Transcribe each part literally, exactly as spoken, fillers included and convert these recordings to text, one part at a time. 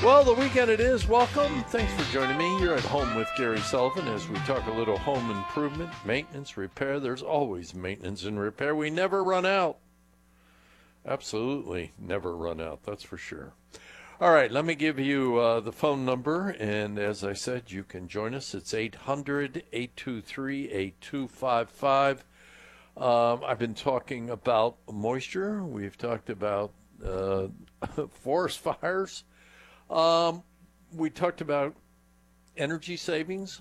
Well, the weekend it is. Welcome. Thanks for joining me. You're at home with Gary Sullivan as we talk a little home improvement, maintenance, repair. There's always maintenance and repair. We never run out. Absolutely never run out. That's for sure. All right, let me give you uh, the phone number. And as I said, you can join us. It's eight hundred, eight two three, eight two five five. Um, I've been talking about moisture. We've talked about uh, forest fires. Um, we talked about energy savings.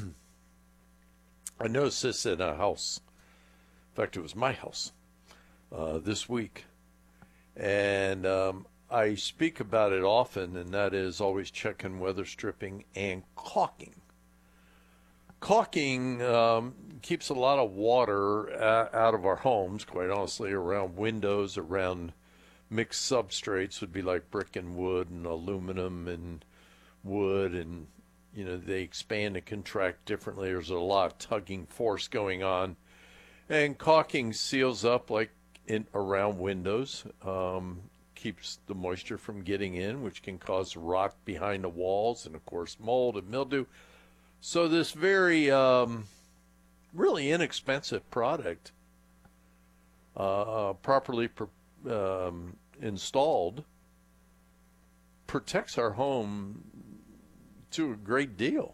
I noticed this in a house. In fact, it was my house uh, this week. And um, I speak about it often, and that is always checking weather stripping and caulking. Caulking um, keeps a lot of water a- out of our homes, quite honestly, around windows, around mixed substrates would be like brick and wood and aluminum and wood, and you know they expand and contract differently. There's a lot of tugging force going on, and caulking seals up like in around windows, um, keeps the moisture from getting in, which can cause rot behind the walls and of course mold and mildew. So this very um, really inexpensive product, uh, properly pre- um, installed, protects our home to a great deal.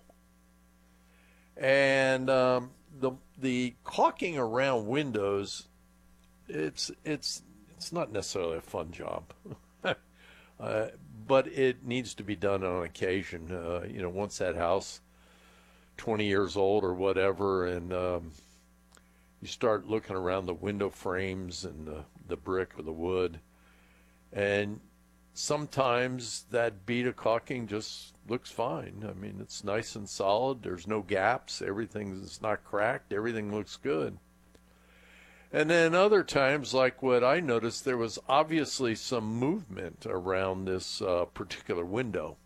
And um, the the caulking around windows, it's it's it's not necessarily a fun job, uh, but it needs to be done on occasion. Uh, you know, once that house, twenty years old or whatever, and um, you start looking around the window frames and the, the brick or the wood, and sometimes that bead of caulking just looks fine. I mean, it's nice and solid. There's no gaps. Everything's not cracked. Everything looks good. And then other times, like what I noticed, there was obviously some movement around this uh, particular window.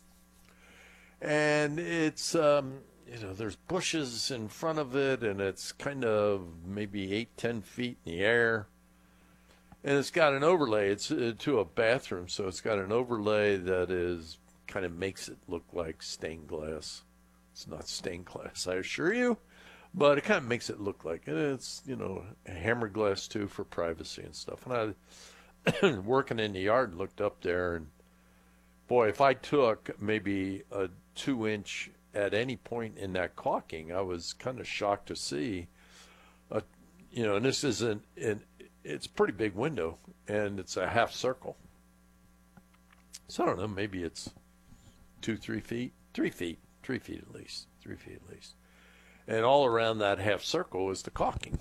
And it's, um, you know, there's bushes in front of it, and it's kind of maybe eight, ten feet in the air. And it's got an overlay. It's uh, to a bathroom, so it's got an overlay that is kind of makes it look like stained glass. It's not stained glass, I assure you, but it kind of makes it look like it. It's, you know, hammer glass too for privacy and stuff. And I, working in the yard, looked up there, and boy, if I took maybe a two inch at any point in that caulking, I was kind of shocked to see, a, you know, and this isn't an it's a pretty big window, and it's a half circle. So I don't know, maybe it's two, three feet, three feet, three feet at least, three feet at least. And all around that half circle is the caulking.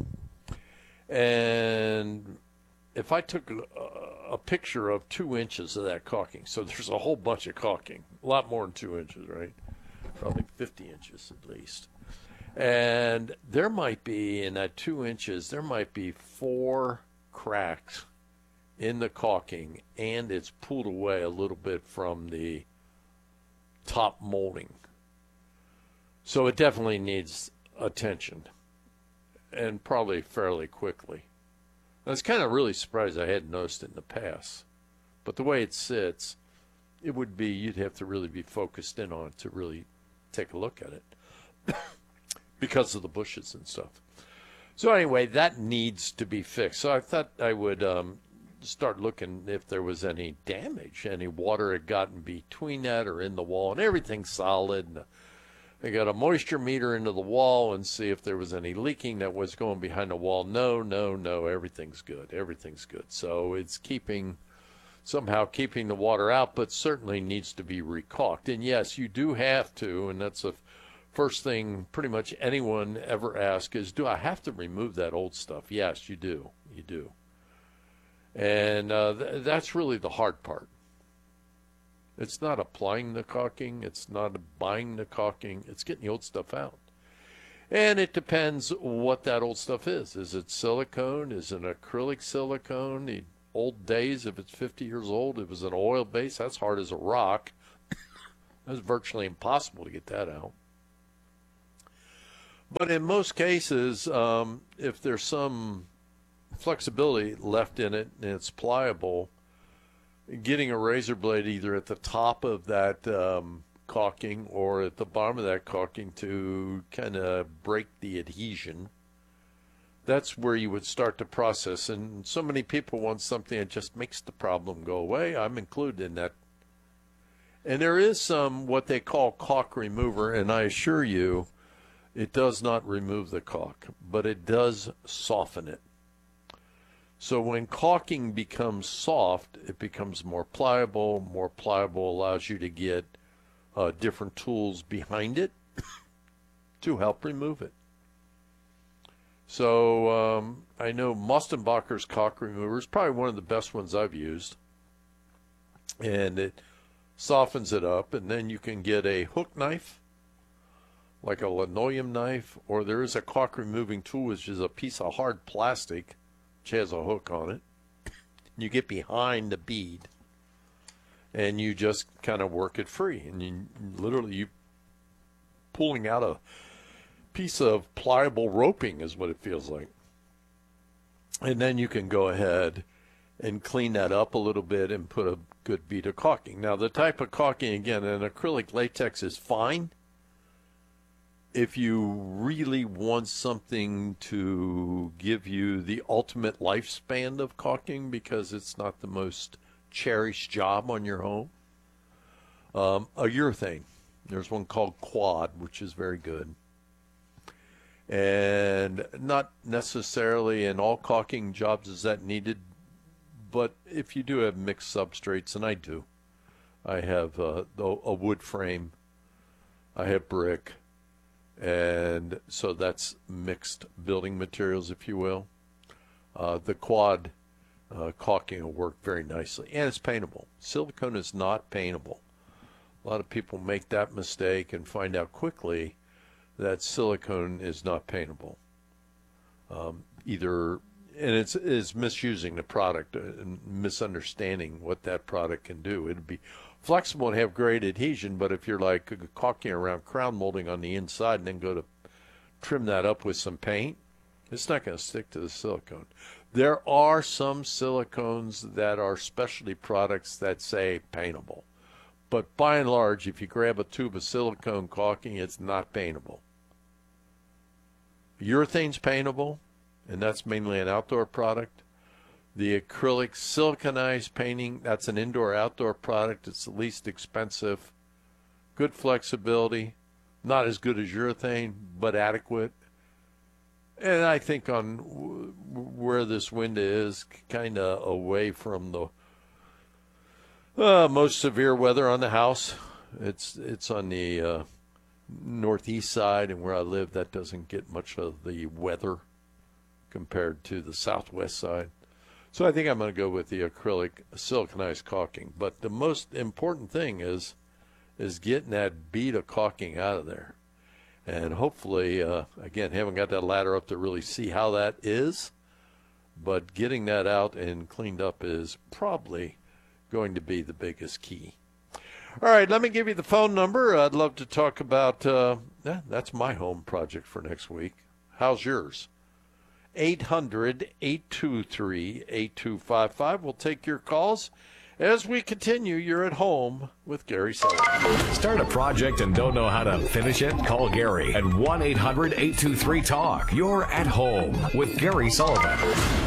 And if I took a, a picture of two inches of that caulking, so there's a whole bunch of caulking, a lot more than two inches, right? Probably fifty inches at least. And there might be, in that two inches, there might be four cracks in the caulking, and it's pulled away a little bit from the top molding. So it definitely needs attention, and probably fairly quickly. I was kind of really surprised I hadn't noticed it in the past. But the way it sits, it would be, you'd have to really be focused in on it to really take a look at it. Because of the bushes and stuff. So anyway, that needs to be fixed. So I thought I would um, start looking if there was any damage, any water had gotten between that or in the wall, and everything's solid. And I got a moisture meter into the wall and see if there was any leaking that was going behind the wall. No, no, no, everything's good. Everything's good. So it's keeping, somehow keeping the water out, but certainly needs to be recaulked. And yes, you do have to, and that's a first thing pretty much anyone ever asks is, do I have to remove that old stuff? Yes, you do. You do. And uh, th- that's really the hard part. It's not applying the caulking. It's not buying the caulking. It's getting the old stuff out. And it depends what that old stuff is. Is it silicone? Is it acrylic silicone? The old days, if it's fifty years old, if it was an oil base, that's hard as a rock. That's virtually impossible to get that out. But in most cases, um, if there's some flexibility left in it and it's pliable, getting a razor blade either at the top of that um, caulking or at the bottom of that caulking to kind of break the adhesion. That's where you would start the process. And so many people want something that just makes the problem go away. I'm included in that. And there is some what they call caulk remover, and I assure you it does not remove the caulk, but it does soften it. So when caulking becomes soft, it becomes more pliable. More pliable allows you to get uh, different tools behind it to help remove it. So um, I know Mustenbacher's caulk remover is probably one of the best ones I've used. And it softens it up, and then you can get a hook knife, like a linoleum knife, or there is a caulk removing tool, which is a piece of hard plastic, which has a hook on it. You get behind the bead, and you just kind of work it free, and you literally you pulling out a piece of pliable roping is what it feels like. And then you can go ahead and clean that up a little bit and put a good bead of caulking. Now, the type of caulking, again, an acrylic latex is fine if you really want something to give you the ultimate lifespan of caulking, because it's not the most cherished job on your home. Um, a urethane. There's one called Quad, which is very good. And not necessarily in all caulking jobs is that needed, but if you do have mixed substrates, and I do, I have uh, a wood frame, I have brick, and so that's mixed building materials, if you will. Uh, the Quad uh, caulking will work very nicely, and it's paintable. Silicone is not paintable. A lot of people make that mistake and find out quickly that silicone is not paintable. Um, either, and it's, it's misusing the product and misunderstanding what that product can do. It'd be flexible and have great adhesion, but if you're like caulking around crown molding on the inside and then go to trim that up with some paint, it's not going to stick to the silicone. There are some silicones that are specialty products that say paintable. But by and large, if you grab a tube of silicone caulking, it's not paintable. Urethane's paintable, and that's mainly an outdoor product. The acrylic siliconized painting, that's an indoor-outdoor product. It's the least expensive, good flexibility, not as good as urethane, but adequate. And I think on w where this window is, kind of away from the Uh, most severe weather on the house. It's it's on the uh, northeast side, and where I live, that doesn't get much of the weather compared to the southwest side. So I think I'm going to go with the acrylic siliconized caulking. But the most important thing is is getting that bead of caulking out of there. And hopefully, uh, again, haven't got that ladder up to really see how that is, but getting that out and cleaned up is probably going to be the biggest key. All right, let me give you the phone number. I'd love to talk about, uh, yeah, that's my home project for next week. How's yours? eight hundred, eight two three, eight two five five. We'll take your calls. As we continue, you're at home with Gary Sullivan. Start a project and don't know how to finish it? Call Gary at one eight hundred, eight two three, talk. You're at home with Gary Sullivan.